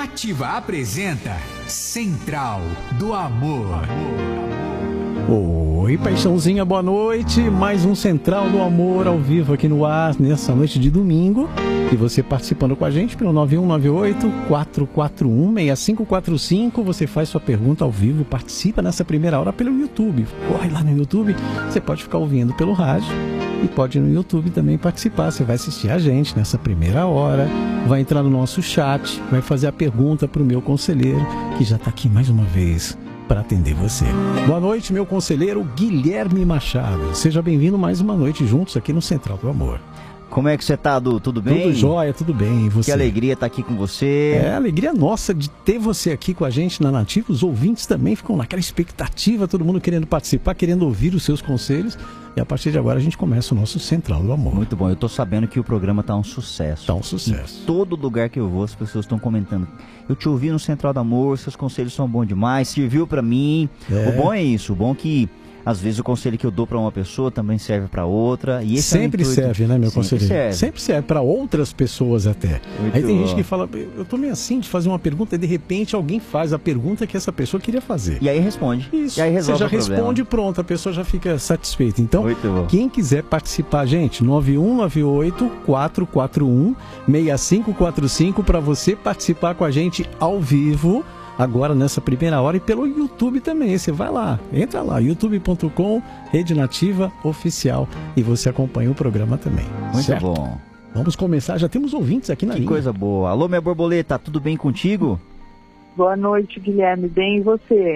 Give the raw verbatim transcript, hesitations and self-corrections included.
Nativa apresenta Central do Amor. Oi, paixãozinha, boa noite. Mais um Central do Amor ao vivo aqui no ar, nessa noite de domingo. E você participando com a gente pelo nove um nove oito, quatro quatro um, seis cinco quatro cinco. Você faz sua pergunta ao vivo, participa nessa primeira hora pelo YouTube. Corre lá no YouTube, você pode ficar ouvindo pelo rádio. E pode ir no YouTube também participar. Você vai assistir a gente nessa primeira hora, vai entrar no nosso chat, vai fazer a pergunta para o meu conselheiro, que já está aqui mais uma vez para atender você. Boa noite, meu conselheiro Guilherme Machado. Seja bem-vindo mais uma noite juntos aqui no Central do Amor. Como é que você tá, Du? Tudo bem? Tudo jóia, tudo bem. E você? Que alegria estar aqui com você. É, alegria nossa de ter você aqui com a gente na Nativa. Os ouvintes também ficam naquela expectativa, todo mundo querendo participar, querendo ouvir os seus conselhos. E a partir de agora a gente começa o nosso Central do Amor. Muito bom, eu tô sabendo que o programa tá um sucesso. Tá um sucesso. Em todo lugar que eu vou, as pessoas estão comentando. Eu te ouvi no Central do Amor, seus conselhos são bons demais, serviu pra mim. É. O bom é isso, o bom é que às vezes o conselho que eu dou para uma pessoa também serve para outra. E esse sempre é o serve, né, meu Sempre conselheiro? Serve. Sempre serve para outras pessoas até. Muito Aí tem bom. gente que fala, eu tô meio assim de fazer uma pergunta e de repente alguém faz a pergunta que essa pessoa queria fazer. E aí responde. Isso, e aí resolve você já o problema. responde e pronto, a pessoa já fica satisfeita. Então, Muito bom. quem quiser participar, gente, nove um nove oito, quatro quatro um, seis cinco quatro cinco para você participar com a gente ao vivo. Agora nessa primeira hora e pelo YouTube também, você vai lá, entra lá, youtube ponto com, Rede Nativa Oficial, e você acompanha o programa também. Muito certo? bom. Vamos começar, já temos ouvintes aqui na Que linha. coisa boa. Alô, minha borboleta, tudo bem contigo? Boa noite, Guilherme. Bem, e você?